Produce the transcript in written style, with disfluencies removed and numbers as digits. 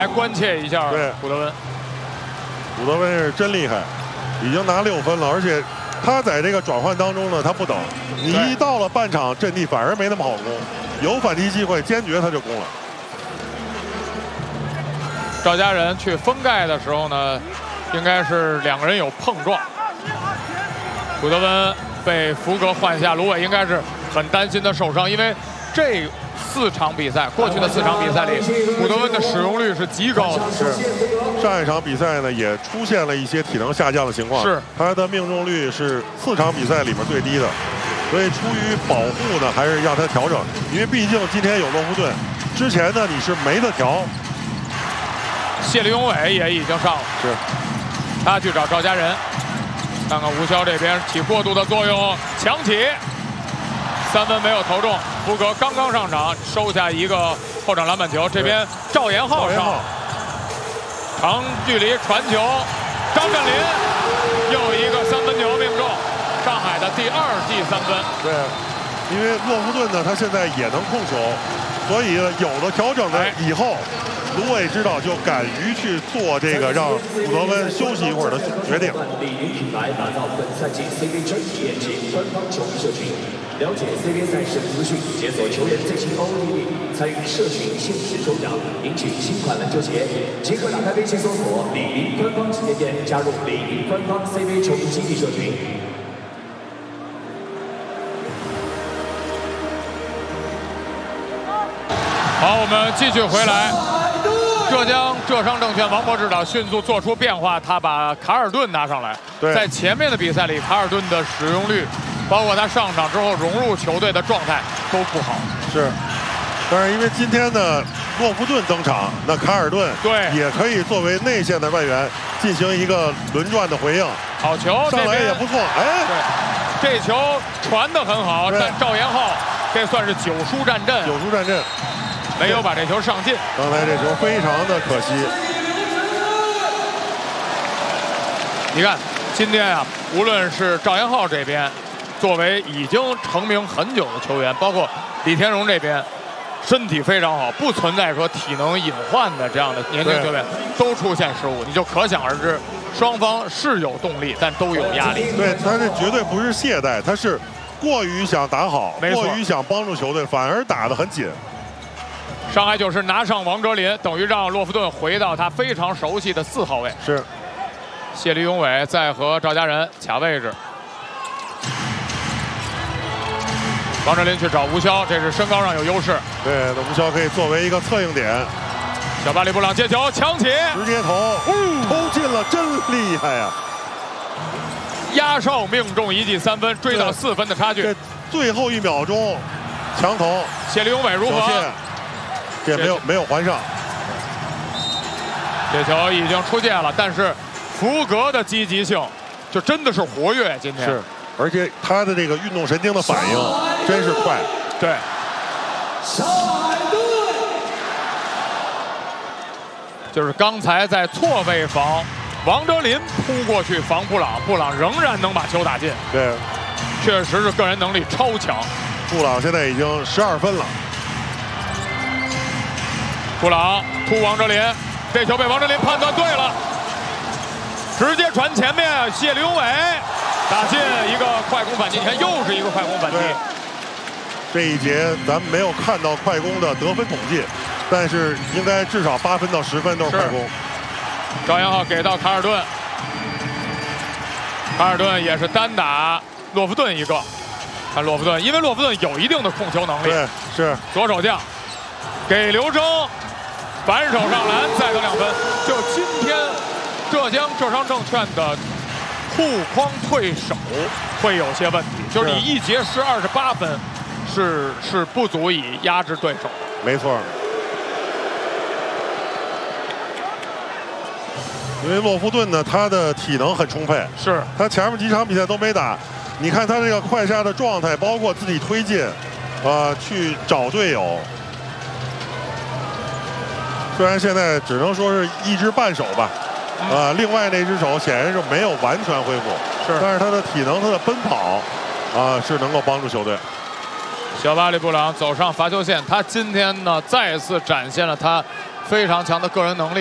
来关切一下古德温。 古德温是真厉害，已经拿6分了，而且他在这个转换当中呢，他不等，你一到了半场阵地反而没那么好攻，有反击机会坚决他就攻了。 赵家人去封盖的时候呢，应该是2个人有碰撞，古德温被福格换下，芦苇应该是很担心他受伤，因为这4场比赛，过去的4场比赛里，古德温的使用率是极高的。 是，上一场比赛呢也出现了一些体能下降的情况， 是， 他的命中率是4场比赛里面最低的，所以出于保护呢，还是让他调整，因为毕竟今天有洛夫顿，之前呢你是没得调。 谢立永伟也已经上了， 是， 他去找赵家人，看看吴骁这边起过度的作用，强起。3分没有投中，福格刚刚上场，收下一个后场篮板球。这边赵延浩上，长距离传球，张镇麟又一个3分球命中，上海的第2记3分。 对，因为洛夫顿呢，他现在也能控球，所以有了调整的以后，芦苇指导就敢于去做这个让古德温休息一会儿的决定。 了解 CBA 赛事资讯，解锁球员最新 OOTD， 参与社群限时抽奖，赢取新款篮球鞋。即刻打开微信搜索李宁官方旗舰店，加入李宁官方 CBA 球迷基地社群。 好，我们继续回来。浙江浙商证券王博指导迅速做出变化，他把卡尔顿拿上来。在前面的比赛里，卡尔顿的使用率，包括他上场之后融入球队的状态都不好。 是，但是因为今天的洛夫顿登场，那卡尔顿也可以作为内线的外援进行一个轮转的回应。 好球， 上来也不错。哎， 对，这球传得很好，但赵延浩这算是9输战阵。 9输战阵。 没有把这球上进， 刚才这球非常的可惜。 你看，今天啊，无论是赵延浩这边，作为已经成名很久的球员，包括李天荣这边，身体非常好，不存在说体能隐患的这样的年轻球员都出现失误，你就可想而知，双方是有动力，但都有压力。 对，他这绝对不是懈怠，他是过于想打好，过于想帮助球队，反而打得很紧。 上海九世拿上王哲林，等于让洛夫顿回到他非常熟悉的4号位。 是， 谢立永伟在和赵家人卡位置。王哲林去找吴骁，这是身高上有优势。 对，那吴骁可以作为一个策应点。 小巴里布朗接球，抢起， 直接投，投进了，真厉害呀！ 压哨命中1记3分，追到4分的差距。 这最后1秒钟，强投。 谢立永伟如何？ 这没有还上， 这球已经出界了，但是福格的积极性就真的是活跃。今天是，而且他的这个运动神经的反应真是快。 对，就是刚才在错位防，王哲林扑过去防布朗，布朗仍然能把球打进。 对， 确实是个人能力超强。 布朗现在已经12分了。 布朗突王哲林，这球被王哲林判断对了，直接传前面，谢立永伟打进一个快攻反击，你看又是一个快攻反击。 这一节咱们没有看到快攻的得分统计，但是应该至少8分到10分都是快攻。 赵延浩给到卡尔顿，卡尔顿也是单打洛夫顿一个，看洛夫顿，因为洛夫顿有一定的控球能力。 对，是左手将给刘铮。反手上篮，再得2分。就今天，浙江浙商证券的护框退守会有些问题，就是你一节失28分，是不足以压制对手的。 没错。因为洛夫顿呢，他的体能很充沛， 是他前面几场比赛都没打。你看他这个快下的状态，包括自己推进，去找队友。虽然现在只能说是1只半手吧，另外那只手显然是没有完全恢复，但是他的体能、他的奔跑，是能够帮助球队。 小巴里布朗走上罚球线，他今天呢再次展现了他非常强的个人能力。